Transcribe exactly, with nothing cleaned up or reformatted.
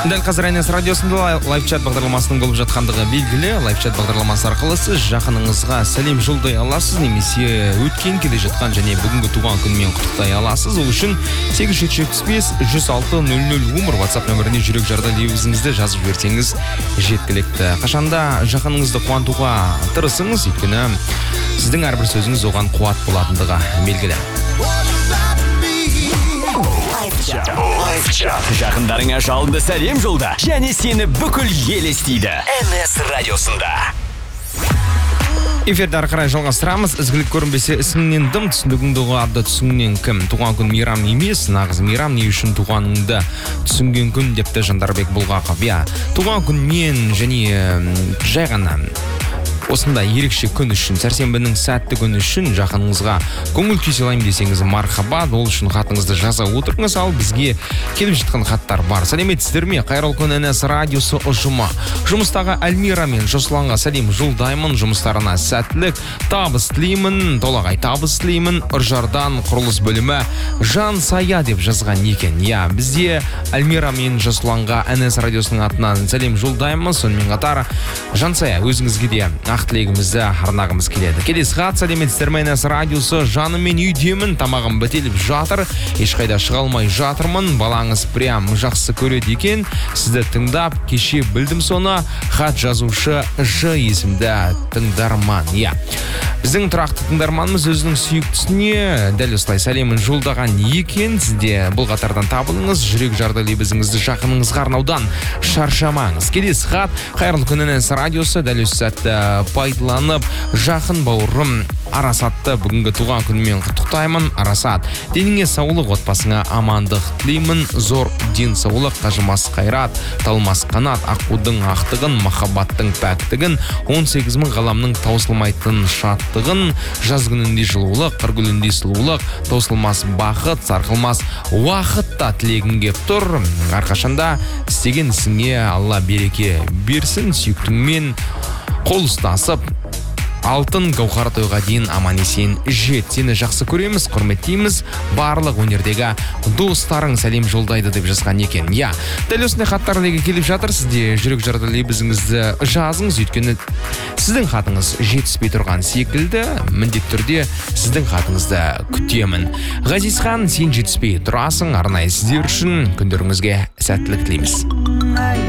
Дәл қазір Айнес радиосында лайфчат бағдарламасының болып жатқандығы белгілі. Лайфчат бағдарламасы арқылы сіз жақыныңызға сәлем жолдай аласыз, немесе өткен келе жатқан және бүгінгі туған күнмен құттықтай аласыз. Ол үшін сегіз жүз жетпіс бес жүз алты нөл нөл өмір WhatsApp нөміріне жүрек жарды лебізіңізді жазып жіберсеңіз жеткілікті. Қашанда жақыныңызды қуантуға тырысыңыз, өйткені сіздің әрбір сөзіңіз оған қуат болатындығы белгілі. Лайфчат. Жақындарыңа жалынды сәлем жолда және сені бүкіл ел естиді. эн эс радиосында. Эфирді ары қарай жалғастырамыз. Ізгілік көрінбесе ісіңнен дым, түсіндігіңді ұғады түсіңнен кім. Туған күн мейрам емес, нағыз мейрам не үшін туғаныңды түсінген күн депті Жандарбек Бұлғақов. Я, туған күн мен және жай ғана осындай ерекше күн үшін, сәрсенбінің сәтті күн үшін жақыныңызға көңіл күй сыйлаймын десеңіз мархабат. Ол үшін хатыңызды жаза отырыңыз, ал бізге келіп жатқан хаттар бар. Сәлеметсіздер ме? Қайырлы күн эн эс радиосы ұжымы. Жұмыстағы Әлмира мен Жасұланға сәлем жолдаймын. Жұмыстарына сәттілік, табыс тілеймін, толағай табыс тілеймін. Үржардан құрылыс бөлімі Жан Сая деп жазған екен. Я, бізде Әлмира мен Жасұланға эн эс радиосының атынан сәлем жолдаймыз. Сонымен қатар Жан Сая, өзіңізге де ақ тілегімізді арнағымыз келеді. Келесі хат: сәлеметсіздер ме? эн эс радиосы, жаным мен үйдемін, тамағым бітеліп жатыр, ешқайда шыға алмай жатырмын, балаңыз прям жақсы көреді екен, сізді тыңдап кеше білдім соны. Хат жазушы Ж есімді тыңдарман. Я, біздің тұрақты тыңдарманымыз өзінің сүйіктісіне дәл осылай сәлемін жолдаған екен. Сізде бұл қатардан табылыңыз, жүрек жарды лебізіңізді жақыныңызға арнаудан шаршамаңыз. Келесі хат: қайырлы күн эн эс радиосы, дәл осы сәтті пайдаланып жақын бауырым Арасатты бүгінгі туған күнімен құттықтаймын. Арасат, деніңе саулық, отбасыңа амандық тілеймін, зор денсаулық, қажымас қайрат, талмас қанат, аққудың ақтығын, махаббаттың пәктігін, он сегіз мың ғаламның таусылмайтын шаттығын, жаз күнінде жылулық, қыр гүлінде сұлулық, таусылмас бақыт, сарқылмас уақытта тілегін кеп тұр. Әрқашанда істеген ісіңе Алла береке берсін, сүйіктіңмен қол ұстасып алтын гауһар тойға дейін аман есен жет. Сені жақсы көреміз, құрметтейміз, барлық өнердегі достарың сәлем жолдайды деп жазған екен. Я, дәл осындай хаттар неге келіп жатыр. Сізде жүрек жарды лебізіңізді жазыңыз, өйткені сіздің хатыңыз жетіспей тұрған секілді. Міндетті түрде сіздің хатыңызды күтемін. Ғазизхан, сен жетіспей тұрасың, арнайы сіздер үшін күндеріңізге сәттілік тілейміз.